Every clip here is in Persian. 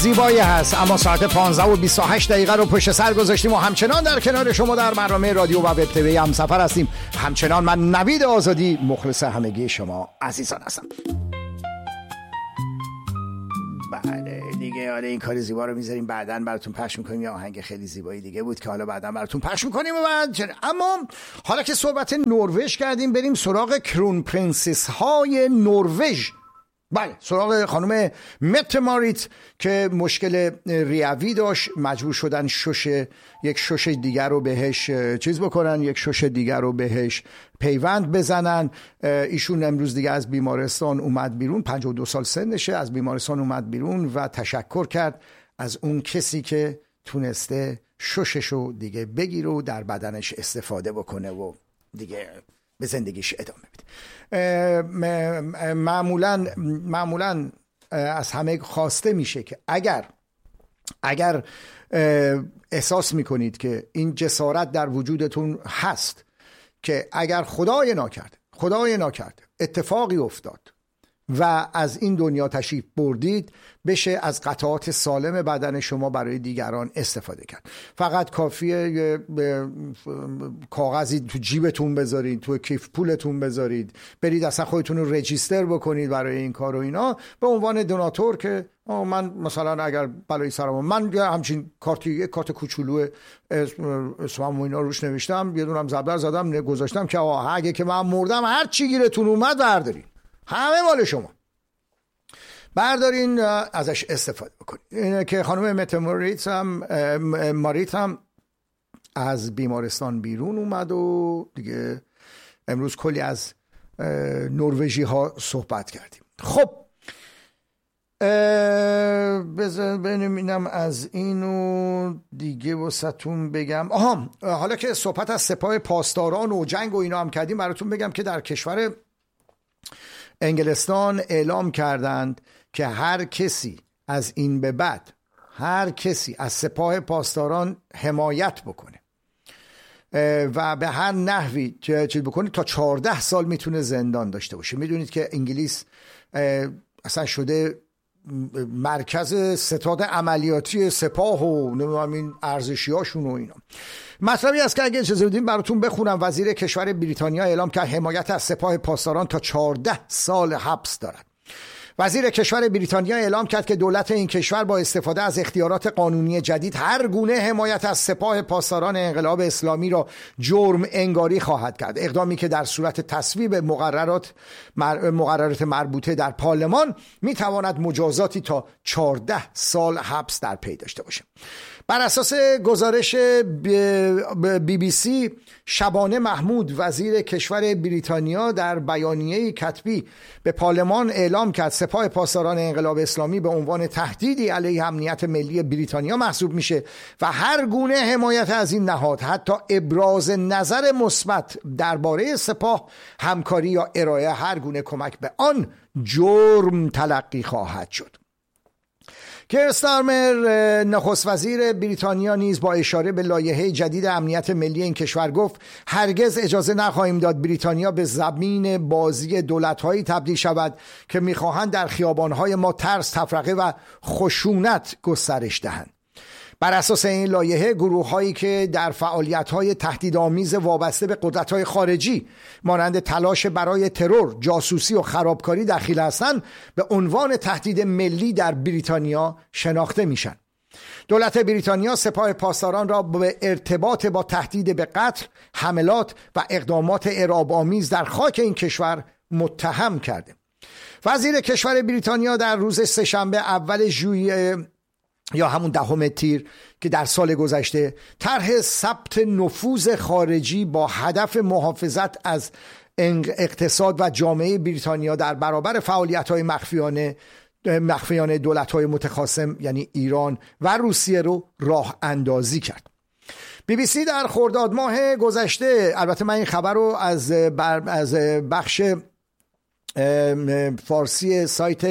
زیبایی هست، اما ساعت 15:28 رو پشت سر گذاشتیم و همچنان در کنار شما در برنامه رادیو و وب تیوی همسفر هستیم. همچنان من نوید آزادی مخلص همگی شما عزیزان هستم. بله دیگه، حالا این کار زیبا رو میذاریم بعداً براتون پخش میکنیم. یا آهنگ خیلی زیبایی دیگه بود که حالا بعداً براتون پخش میکنیم. اما حالا که صحبت نروژ کردیم، بریم سراغ کرون پرنسس های نروژ. بله، سراغ خانم مته ماریت که مشکل ریوی داشت، مجبور شدن یک شش دیگر رو بهش یک شش دیگر رو بهش پیوند بزنن. ایشون امروز دیگه از بیمارستان اومد بیرون، 52 سال سنشه، از بیمارستان اومد بیرون و تشکر کرد از اون کسی که تونسته شششو دیگه بگیره و در بدنش استفاده بکنه و دیگه به زندگیش ادامه بده. معمولاً از همه خواسته میشه که اگر احساس میکنید که این جسارت در وجودتون هست که اگر خدای ناکرد اتفاقی افتاد و از این دنیا تشریف بردید، بشه از قطعات سالم بدن شما برای دیگران استفاده کرد. فقط کافیه کاغذی تو جیبتون بذارید، تو کیف پولتون بذارید، برید اصلا خودتون رو رجیستر بکنید برای این کار و اینا به عنوان دوناتور که من مثلا اگر بلای سرم من همچین کارت کوچولو اسمم و اینا روش نوشتم، یه دونم زبر زدم گذاشتم که اگه که من مردم هر چی گیرتون اومد بردارین، همه مال شما، بردارین ازش استفاده بکنید. اینه که خانم مته ماریت هم از بیمارستان بیرون اومد و دیگه امروز کلی از نروژی ها صحبت کردیم. خب ببینم از اینو دیگه واسهتون بگم. حالا که صحبت از سپاه پاسداران و جنگ و اینا هم کردیم، براتون بگم که در کشور انگلستان اعلام کردند که هر کسی از این به بعد از سپاه پاسداران حمایت بکنه و به هر نحوی چیز بکنه تا 14 سال میتونه زندان داشته باشه. میدونید که انگلیس اصلا شده مرکز ستاد عملیاتی سپاه و نمیدونم این ارزشی هاشون و اینا. مطلبی است که اگه اجازه بدین براتون بخونم. وزیر کشور بریتانیا اعلام کرد حمایت از سپاه پاسداران تا 14 سال حبس دارد. وزیر کشور بریتانیا اعلام کرد که دولت این کشور با استفاده از اختیارات قانونی جدید هر گونه حمایت از سپاه پاسداران انقلاب اسلامی را جرم انگاری خواهد کرد. اقدامی که در صورت تصویب مقررات مربوطه در پارلمان میتواند مجازاتی تا 14 سال حبس در پی داشته باشه. بر اساس گزارش BBC، شبانه محمود وزیر کشور بریتانیا در بیانیه‌ای کتبی به پارلمان اعلام کرد سپاه پاسداران انقلاب اسلامی به عنوان تهدیدی علیه امنیت ملی بریتانیا محسوب میشه و هر گونه حمایت از این نهاد، حتی ابراز نظر مثبت درباره سپاه، همکاری یا ارائه هر گونه کمک به آن جرم تلقی خواهد شد. کیر استارمر نخست وزیر بریتانیا نیز با اشاره به لایحه جدید امنیت ملی این کشور گفت هرگز اجازه نخواهیم داد بریتانیا به زمین بازی دولت‌هایی تبدیل شود که می‌خواهند در خیابان‌های ما ترس، تفرقه و خشونت گسترش دهند. بر اساس این لایحه گروه‌هایی که در فعالیت‌های تهدیدآمیز وابسته به قدرت‌های خارجی مانند تلاش برای ترور، جاسوسی و خرابکاری دخیل هستند به عنوان تهدید ملی در بریتانیا شناخته میشن. دولت بریتانیا سپاه پاسداران را به ارتباط با تهدید به قتل، حملات و اقدامات ارهاب‌آمیز در خاک این کشور متهم کرده. وزیر کشور بریتانیا در روز سه‌شنبه اول ژوئیه یا همون 10 تیر که در سال گذشته طرح ثبت نفوذ خارجی با هدف محافظت از اقتصاد و جامعه بریتانیا در برابر فعالیت‌های مخفیانه دولت‌های متخاصم یعنی ایران و روسیه رو راه اندازی کرد. BBC در خرداد ماه گذشته، البته من این خبر رو از بخش فارسی سایت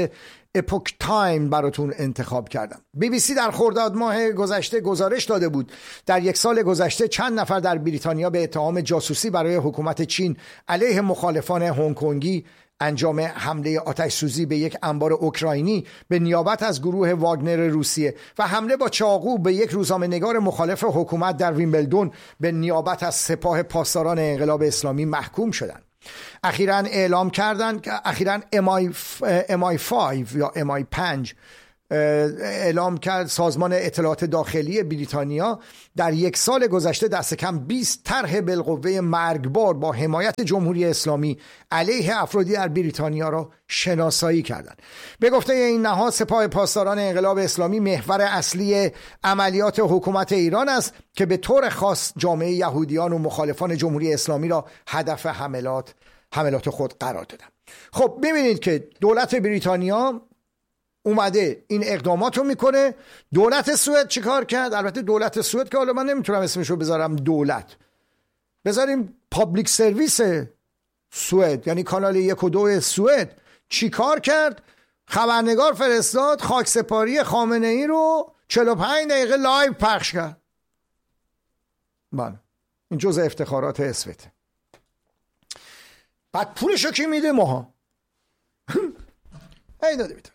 اپوک تایم براتون انتخاب کردم. BBC در خرداد ماه گذشته گزارش داده بود در یک سال گذشته چند نفر در بریتانیا به اتهام جاسوسی برای حکومت چین علیه مخالفان هنگ کنگی انجام حمله آتش سوزی به یک انبار اوکراینی به نیابت از گروه واگنر روسیه و حمله با چاقو به یک روزنامه‌نگار مخالف حکومت در ویمبلدون به نیابت از سپاه پاسداران انقلاب اسلامی محکوم شدند. اخیراً اعلام کردند که MI5 یا MI5 اعلام کرد سازمان اطلاعات داخلی بریتانیا در یک سال گذشته دست کم 20 طرح بالقوه مرگبار با حمایت جمهوری اسلامی علیه افرادی در بریتانیا را شناسایی کردند. به گفته این نهاد سپاه پاسداران انقلاب اسلامی محور اصلی عملیات حکومت ایران است که به طور خاص جامعه یهودیان و مخالفان جمهوری اسلامی را هدف حملات خود قرار دادند. خب ببینید که دولت بریتانیا اومده این اقدامات رو میکنه. دولت سوئد چیکار کرد؟ البته دولت سوئد که حالا من نمیتونم اسمشو بذارم دولت، بذاریم پابلیک سرویس سوئد، یعنی کانال 1 و 2 سوئد چیکار کرد؟ خبرنگار فرستاد خاکسپاری خامنه ای رو 45 دقیقه لایو پخش کرد. من این جزء افتخارات اسوته. بعد پولشو کی میده؟ ماها. ای داده بیده.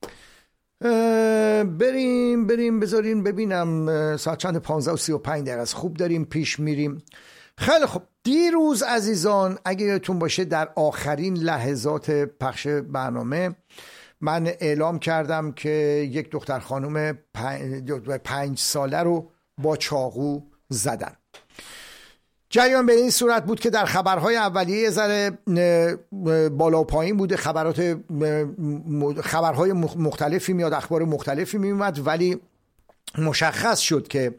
بریم بذارین ببینم ساعت چند؟ 15:35 است. خوب داریم پیش میریم. خیلی خوب. دیروز عزیزان اگه یادتون باشه در آخرین لحظات پخش برنامه من اعلام کردم که یک دختر خانم 5 ساله رو با چاقو زدن. جریان به این صورت بود که در خبرهای اولیه یه ذره بالا و پایین بوده، خبرهای مختلفی میاد، اخبار مختلفی میومد، ولی مشخص شد که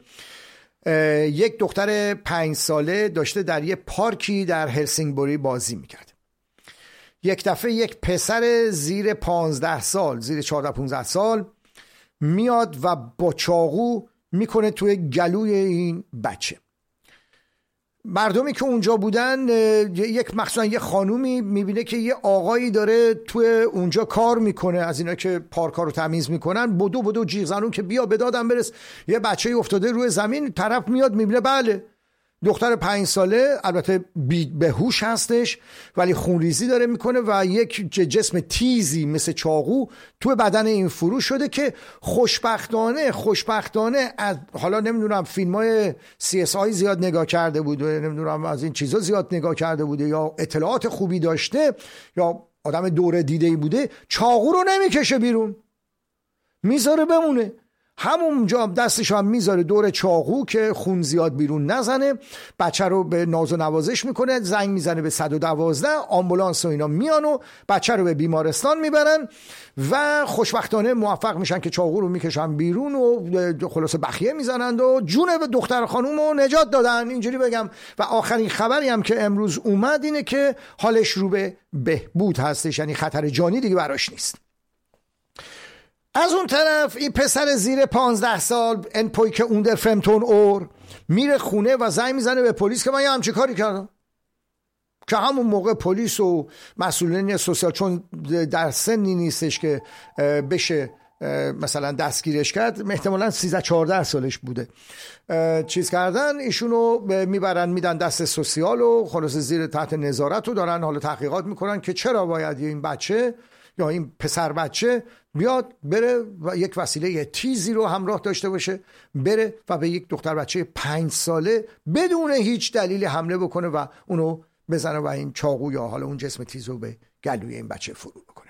یک دختر 5 ساله داشته در یه پارکی در هلسینگبوری بازی میکرد. یک دفعه یک پسر زیر 15 سال، زیر 14-15 سال میاد و با چاقو میکنه توی گلوی این بچه. مردمی که اونجا بودن، مخصوصا یه خانومی میبینه که یه آقایی داره توی اونجا کار میکنه، از اینا که پارکا رو تمیز میکنن، بدو جیغ زنون که بیا به دادم برس. یه بچه افتاده روی زمین، طرف میاد میبینه بله دختر 5 ساله، البته به هوش هستش ولی خونریزی داره میکنه و یک جسم تیزی مثل چاقو توی بدن این فرو شده که خوشبختانه از حالا نمیدونم فیلمای CSI زیاد نگاه کرده بوده، نمیدونم از این چیزا زیاد نگاه کرده بوده یا اطلاعات خوبی داشته یا آدم دوره دیده‌ای بوده، چاقو رو نمیکشه بیرون، میذاره بمونه همونجا، دستش هم میذاره دور چاقو که خون زیاد بیرون نزنه. بچه رو به ناز و نوازش میکنه، زنگ میزنه به 112، آمبولانس و اینا میان و بچه رو به بیمارستان میبرن و خوشبختانه موفق میشن که چاقو رو میکشن بیرون و خلاصه بخیه میزنند و جون دختر خانوم رو نجات دادن، اینجوری بگم. و آخرین خبری هم که امروز اومد اینه که حالش رو به بهبود هستش، یعنی خطر جانی دیگه براش نیست. از اون طرف این پسر زیر 15 سال انپوی که اوندر 15 år میره خونه و زنگ میزنه به پلیس که من یه همچه کاری کردم، که همون موقع پلیس و مسئولین سوسیال، چون در سنی نیستش که بشه مثلا دستگیرش کرد، احتمالاً 13-14 سالش بوده، چیز کردن ایشونو میبرن میدن دست سوسیال و خلاص زیر تحت نظارت رو دارن حالا تحقیقات میکنن که چرا باید این بچه یا این پسر بچه بیاد بره و یک وسیله تیزی رو همراه داشته باشه، بره و به یک دختر بچه 5 ساله بدون هیچ دلیل حمله بکنه و اونو بزنه و این چاقو یا حالا اون جسم تیز رو به گلوی این بچه فرو بکنه.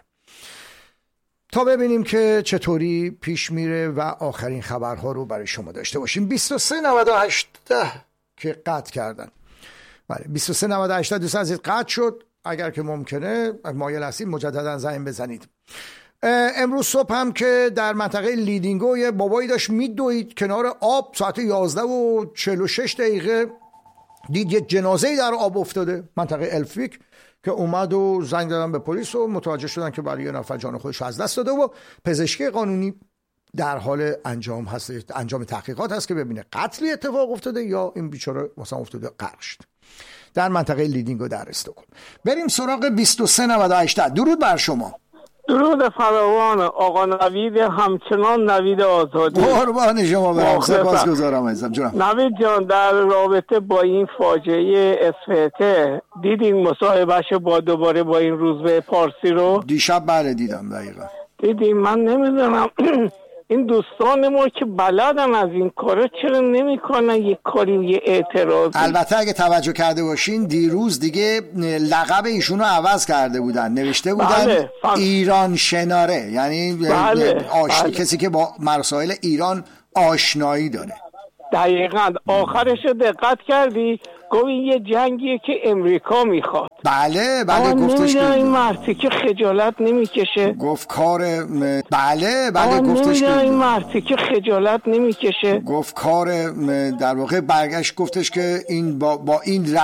تا ببینیم که چطوری پیش میره و آخرین خبرها رو برای شما داشته باشیم. 2398 که قطع کردن، بله 2398 دوست عزیز قطع شد. اگر که ممکنه مایل هستید مجددا زنگ بزنید. امروز صبح هم که در منطقه لیدینگو یه بابایی داشت میدوید کنار آب، ساعت 11:46 دید یک جنازه در آب افتاده منطقه الفیک، که اومد و زنگ دادن به پلیس و متوجه شدن که برای یه نفر جان خودش از دست داده و پزشکی قانونی در حال انجام تحقیقات هست که ببینه قتلی اتفاق افتاده یا این بیچاره مثلا افتاده غرق شد در منطقه لیدینگو در استکهلم. بریم سراغ 2398. درود بر شما. درود فراوان آقا نوید، همچنان نوید آزادی. قربان شما برم، سپاسگزارم عزیزم. جونم نوید جان، در رابطه با این فاجعه اسفته دیدین مصاحبهشو دوباره با این روزبه پارسی رو؟ دیشب بله دیدم. دقیقا دیدیم. من نمیدونم این دوستان ما که بلدن از این کارا چرا نمیکنن یک کاری، یه اعتراضی. البته اگه توجه کرده باشین دیروز دیگه لقب ایشونو عوض کرده بودن، نوشته بودن بله. ایران شناره، یعنی بله. بله. کسی که با مسائل ایران آشنایی داره. دقیقاً آخرش دقت کردی؟ گفت این یه جنگیه که امریکا میخواد. بله گفتش که این مرتی که خجالت نمیکشه. گفت کار بله گفتش که این مرتی که خجالت نمیکشه. گفت کار در واقع برگشت گفتش که این با این